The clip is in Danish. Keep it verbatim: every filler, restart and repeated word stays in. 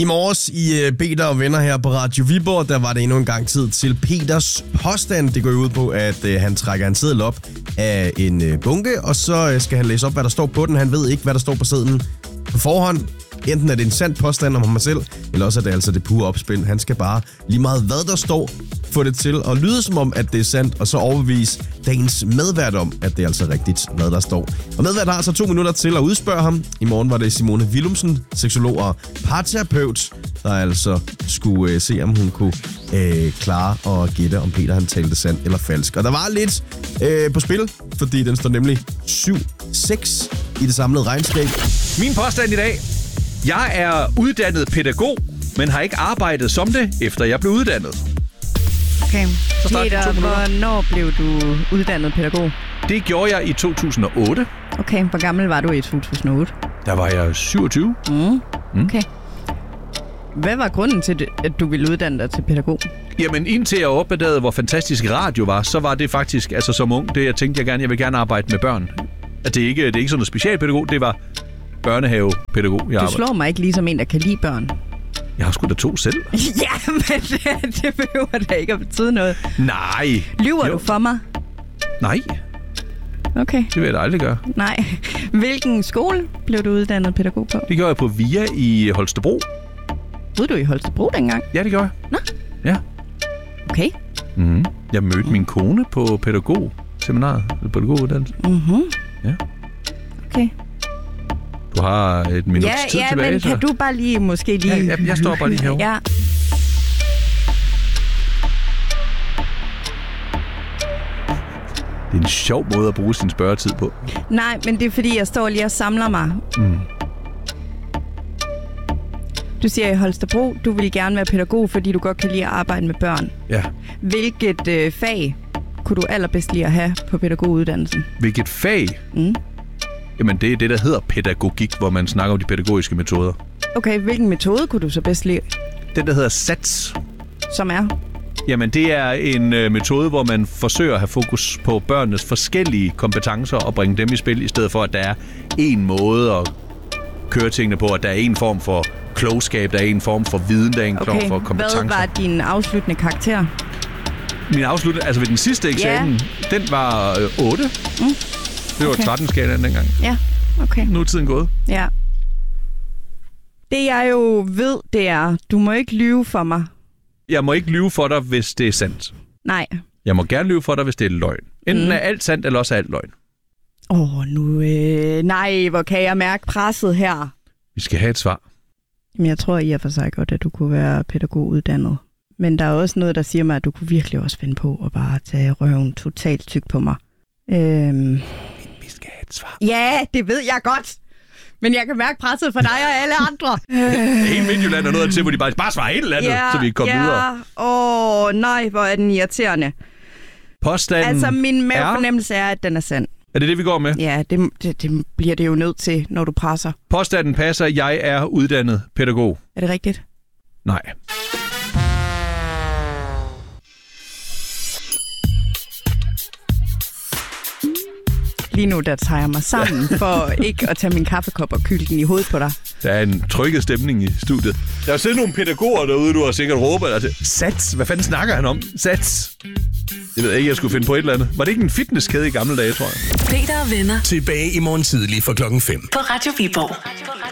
I morges i Peter og Venner her på Radio Viborg, der var det endnu en gang tid til Peters påstand. Det går jo ud på, at øh, han trækker en seddel op af en øh, bunke, og så øh, skal han læse op, hvad der står på den. Han ved ikke, hvad der står på sedlen på forhånd. Enten er det en sand påstand om ham selv, eller også er det altså det pure opspil. Han skal bare lige meget, hvad der står, få det til at lyde som om, at det er sandt, og så overbevise dagens medvært om, at det er altså rigtigt, hvad der står. Og medvært har altså to minutter til at udspørge ham. I morgen var det Simone Willumsen, seksolog og parterapeut, der altså skulle øh, se, om hun kunne øh, klare at gætte, om Peter han talte sandt eller falsk. Og der var lidt øh, på spil, fordi den står nemlig syv seks i det samlede regnskab. Min påstand i dag. Jeg er uddannet pædagog, men har ikke arbejdet som det, efter jeg blev uddannet. Okay. Så Peter, hvornår blev du uddannet pædagog? Det gjorde jeg i to tusind og otte. Okay, hvor gammel var du i to tusind og otte? Der var jeg syvogtyve. Mm. Okay. Hvad var grunden til, at du ville uddanne dig til pædagog? Jamen, indtil jeg opdagede, hvor fantastisk radio var, så var det faktisk, altså som ung, det jeg tænkte, jeg gerne, jeg vil gerne arbejde med børn. At det er ikke, det er ikke sådan noget specialpædagog, det var børnehavepædagog, jeg Du slår arbejde. Mig ikke ligesom en, der kan lide børn. Jeg har sgu da to selv. Ja, men det, det behøver da ikke at betyde noget. Nej. Lyver jo. du for mig? Nej. Okay. Det vil jeg da aldrig gøre. Nej. Hvilken skole blev du uddannet pædagog på? Det gjorde jeg på V I A i Holstebro. Boede du i Holstebro dengang? Ja, det gjorde jeg. Nå. Ja. Okay. Mm-hmm. Jeg mødte min kone på pædagogseminaret, eller pædagoguddannelse. Mhm. Ja. Okay. Du har et minuts ja, tid ja, tilbage. Ja, men kan så... du bare lige, måske lige... Ja, jeg, jeg står bare lige herovre. Ja. Det er en sjov måde at bruge sin spørgetid på. Nej, men det er fordi, jeg står lige og samler mig. Mm. Du siger i Holstebro, du vil gerne være pædagog, fordi du godt kan lide at arbejde med børn. Ja. Hvilket øh, fag kunne du allerbedst lide at have på pædagoguddannelsen? Hvilket fag? Mm. Jamen, det er det, der hedder pædagogik, hvor man snakker om de pædagogiske metoder. Okay, hvilken metode kunne du så bedst lide? Den, der hedder SATS. Som er? Jamen, det er en øh, metode, hvor man forsøger at have fokus på børnenes forskellige kompetencer og bringe dem i spil, i stedet for, at der er én måde at køre tingene på, at der er en form for klogskab, der er en form for viden, der er en okay. form for kompetencer. Hvad var din afsluttende karakter? Min afsluttende, altså ved den sidste eksamen, yeah. den var øh, otte. Mm. Det var okay. tretten-skalaen dengang. Ja, okay. Nu er tiden gået. Ja. Det jeg jo ved, det er, du må ikke lyve for mig. Jeg må ikke lyve for dig, hvis det er sandt. Nej. Jeg må gerne lyve for dig, hvis det er løgn. Enten mm. er alt sandt, eller også er alt løgn. Åh, oh, nu... Øh, nej, hvor kan jeg mærke presset her? Vi skal have et svar. Jamen, jeg tror i og for sig godt, at du kunne være pædagoguddannet. Men der er også noget, der siger mig, at du kunne virkelig også finde på at bare tage røven totalt tyk på mig. Øhm... Vi skal have et svar. Ja, det ved jeg godt. Men jeg kan mærke presset for dig og alle andre. Hele Midtjylland er noget til, hvor de bare, bare svarer et eller andet, ja, så vi kan komme ja. videre. Åh, oh, nej, hvor er den irriterende. Påstanden Altså, min mavefornemmelse er, at den er sand. Er det det, vi går med? Ja, det, det, det bliver det jo nødt til, når du presser. Påstanden passer, jeg er uddannet pædagog. Er det rigtigt? Nej. Lige nu, der tager jeg mig sammen for ikke at tage min kaffekop og kylde den i hovedet på dig. Der er en trykket stemning i studiet. Der er siddet nogle pædagoger derude, du har sikkert råbet altså, Sats, hvad fanden snakker han om? Sats. Det ved jeg ikke, jeg skulle finde på et eller andet. Var det ikke en fitnesskæde i gamle dage, tror jeg? Peter og Venner. Tilbage i morgen tidlig fra klokken fem. På Radio Viborg.